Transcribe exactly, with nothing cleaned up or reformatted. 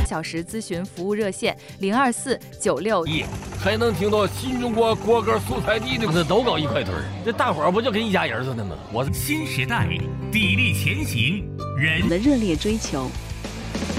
小时咨询服务热线零二四九六一， 还能听到新中国国歌素材地的， 这都搞一块堆儿，这大伙儿不就跟一家人似的吗？ 我新时代砥砺前行，人的热烈追求。